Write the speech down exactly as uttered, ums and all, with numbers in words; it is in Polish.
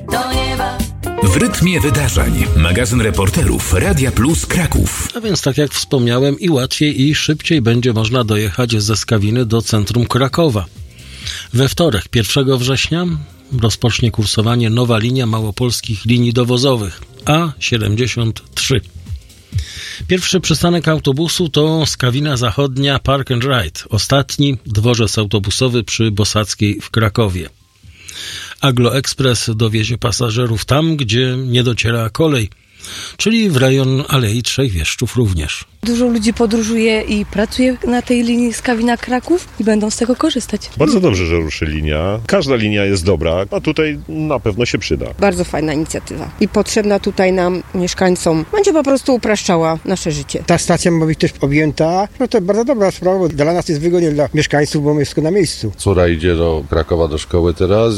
do nieba. W rytmie wydarzeń. Magazyn reporterów Radia Plus Kraków. A więc tak jak wspomniałem, i łatwiej i szybciej będzie można dojechać ze Skawiny do centrum Krakowa. We wtorek, pierwszego września, rozpocznie kursowanie nowa linia małopolskich linii dowozowych A siedemdziesiąt trzy. Pierwszy przystanek autobusu to Skawina Zachodnia Park and Ride. Ostatni dworzec autobusowy przy Bosackiej w Krakowie. Aglo Express dowiezie pasażerów tam, gdzie nie dociera kolej, czyli w rejon Alei Trzech Wieszczów również. Dużo ludzi podróżuje i pracuje na tej linii Skawina-Kraków i będą z tego korzystać. Bardzo dobrze, że ruszy linia. Każda linia jest dobra, a tutaj na pewno się przyda. Bardzo fajna inicjatywa i potrzebna tutaj nam, mieszkańcom. Będzie po prostu upraszczała nasze życie. Ta stacja ma być też objęta. No to bardzo dobra sprawa, bo dla nas jest wygodnie, dla mieszkańców, bo my wszystko na miejscu. Córa idzie do Krakowa do szkoły teraz